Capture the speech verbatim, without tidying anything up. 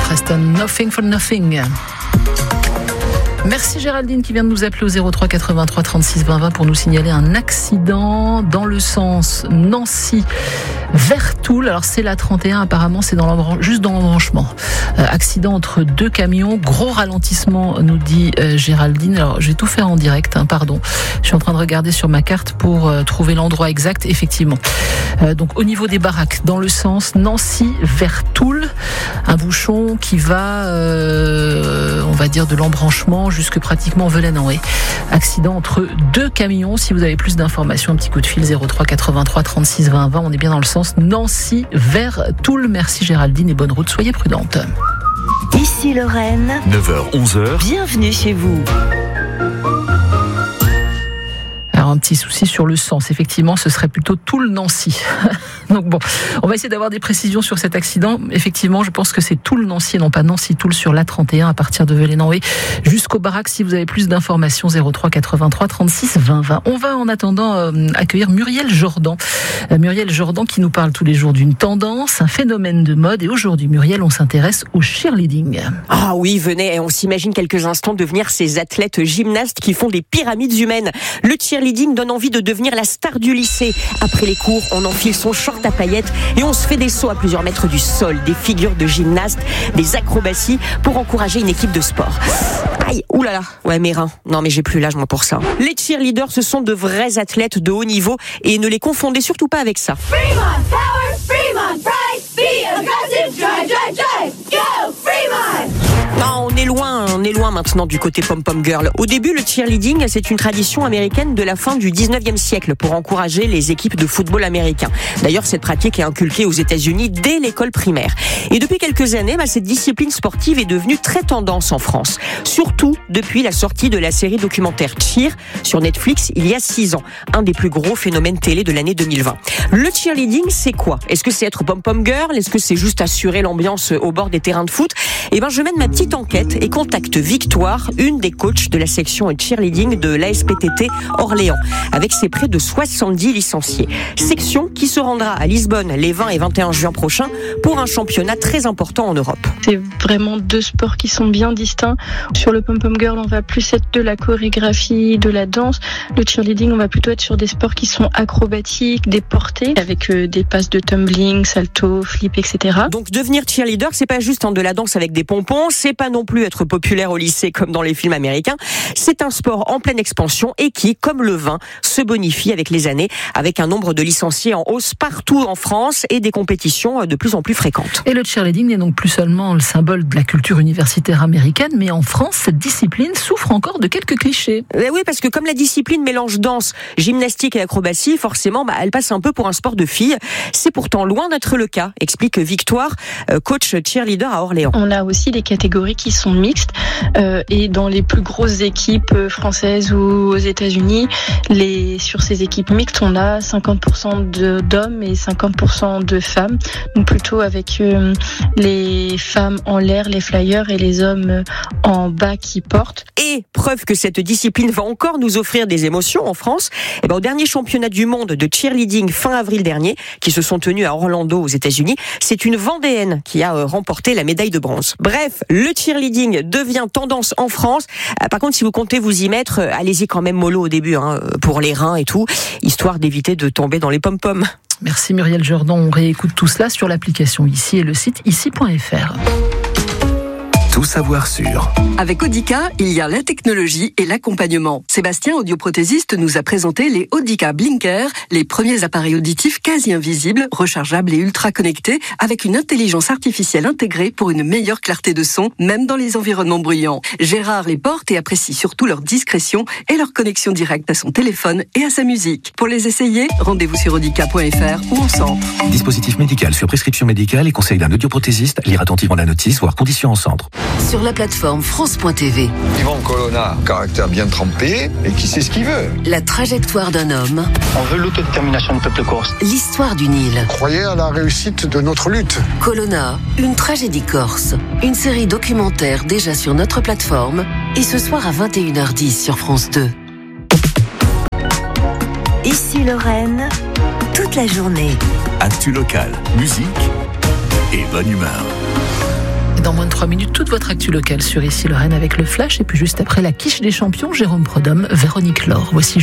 Preston, Nothing for Nothing. Merci Géraldine qui vient de nous appeler au zéro trois quatre-vingt-trois trente-six vingt vingt pour nous signaler un accident dans le sens Nancy vers Toul. Alors c'est la trente et un, apparemment c'est dans l'embran- juste dans l'embranchement. Euh, accident entre deux camions, gros ralentissement nous dit euh, Géraldine. Alors je vais tout faire en direct, hein, pardon. Je suis en train de regarder sur ma carte pour euh, trouver l'endroit exact, effectivement. Euh, donc au niveau des baraques, dans le sens Nancy vers Toul, un bouchon qui va, euh, on va dire de l'embranchement jusque pratiquement Velaine-en-Haye. Accident entre deux camions. Si vous avez plus d'informations, un petit coup de fil zéro trois quatre-vingt-trois trente-six vingt vingt. On est bien dans le sens Nancy vers Toul. Merci Géraldine et bonne route. Soyez prudente. Ici Lorraine. neuf heures onze heures. Bienvenue chez vous. Alors un petit souci sur le sens. Effectivement, ce serait plutôt Toul-Nancy. Donc bon, on va essayer d'avoir des précisions sur cet accident. Effectivement, je pense que c'est Toul-Nancy, non pas Nancy-Toul sur l'A trente et un à partir de Velaine-en-Haye jusqu'au Baraque. Si vous avez plus d'informations, zéro trois quatre-vingt-trois trente-six vingt vingt. On va en attendant euh, accueillir Muriel Jordan. Euh, Muriel Jordan qui nous parle tous les jours d'une tendance, un phénomène de mode. Et aujourd'hui, Muriel, on s'intéresse au cheerleading. Ah oui, venez, on s'imagine quelques instants devenir ces athlètes gymnastes qui font des pyramides humaines. Le cheerleading donne envie de devenir la star du lycée. Après les cours, on enfile son short à paillettes et on se fait des sauts à plusieurs mètres du sol, des figures de gymnastes, des acrobaties pour encourager une équipe de sport. Aïe, oulala, ouais mes reins. Non mais j'ai plus l'âge moi pour ça. Les cheerleaders, ce sont de vrais athlètes de haut niveau et ne les confondez surtout pas avec ça. Fremont, power, Fremont, pride, be aggressive, drive, drive, drive, go, Fremont! Non, on est loin, on est loin maintenant du côté pom-pom girl. Au début, le cheerleading, c'est une tradition américaine de la fin du dix-neuvième siècle pour encourager les équipes de football américain. D'ailleurs, cette pratique est inculquée aux États-Unis dès l'école primaire. Et depuis quelques années, bah, cette discipline sportive est devenue très tendance en France. Surtout depuis la sortie de la série documentaire Cheer sur Netflix il y a six ans. Un des plus gros phénomènes télé de l'année deux mille vingt. Le cheerleading, c'est quoi? Est-ce que c'est être pom-pom girl? Est-ce que c'est juste assurer l'ambiance au bord des terrains de foot? Eh ben, je mène ma petite enquête et contacte Victoire, une des coachs de la section cheerleading de l'A S P T T Orléans, avec ses près de soixante-dix licenciés. Section qui se rendra à Lisbonne les vingt et vingt et un juin prochains pour un championnat très important en Europe. C'est vraiment deux sports qui sont bien distincts. Sur le pom-pom girl, on va plus être de la chorégraphie, de la danse. Le cheerleading, on va plutôt être sur des sports qui sont acrobatiques, des portées, avec euh, des passes de tumbling, salto, flip, et cetera. Donc devenir cheerleader, c'est pas juste de la danse avec des pompons, c'est pas non plus être populaire au lycée comme dans les films américains. C'est un sport en pleine expansion et qui, comme le vin, se bonifie avec les années, avec un nombre de licenciés en hausse partout en France et des compétitions de plus en plus fréquentes. Et le cheerleading n'est donc plus seulement le symbole de la culture universitaire américaine, mais en France, cette discipline souffre encore de quelques clichés. Eh oui, parce que comme la discipline mélange danse, gymnastique et acrobatie, forcément, bah, elle passe un peu pour un sport de filles. C'est pourtant loin d'être le cas, explique Victoire, coach cheerleader à Orléans. On a aussi des catégories qui sont mixtes euh, et dans les plus grosses équipes françaises ou aux États-Unis, les, sur ces équipes mixtes, on a cinquante pour cent de, d'hommes et cinquante pour cent de femmes. Donc plutôt avec euh, les femmes en l'air, les flyers, et les hommes en bas qui portent. Et preuve que cette discipline va encore nous offrir des émotions en France, et ben, au dernier championnat du monde de cheerleading fin avril dernier, qui se sont tenus à Orlando aux États-Unis, c'est une Vendéenne qui a euh, remporté la médaille de bronze. Bref, le cheerleading devient tendance en France. Euh, par contre, si vous comptez vous y mettre, euh, allez-y quand même mollo au début, hein, pour les reins et tout, histoire d'éviter de tomber dans les pom-poms. Merci Muriel Jordan. On réécoute tout cela sur l'application Ici et le site ici point f r. Tout savoir sur. Avec Audica, il y a la technologie et l'accompagnement. Sébastien, audioprothésiste, nous a présenté les Audica Blinker, les premiers appareils auditifs quasi invisibles, rechargeables et ultra connectés, avec une intelligence artificielle intégrée pour une meilleure clarté de son, même dans les environnements bruyants. Gérard les porte et apprécie surtout leur discrétion et leur connexion directe à son téléphone et à sa musique. Pour les essayer, rendez-vous sur audica point f r ou en centre. Dispositif médical sur prescription médicale et conseil d'un audioprothésiste. Lire attentivement la notice, voire conditions en centre. Sur la plateforme France point t v. Yvan Colonna, caractère bien trempé et qui sait ce qu'il veut. La trajectoire d'un homme. On veut l'autodétermination du peuple corse. L'histoire d'une île. Croyez à la réussite de notre lutte. Colonna, une tragédie corse. Une série documentaire déjà sur notre plateforme et ce soir à vingt et une heures dix sur France deux. Ici Lorraine, toute la journée. Actu local, musique et bonne humeur. Dans moins de trois minutes, toute votre actu locale sur Ici Lorraine avec le Flash. Et puis juste après la quiche des champions, Jérôme Prodhomme, Véronique Laure. Voici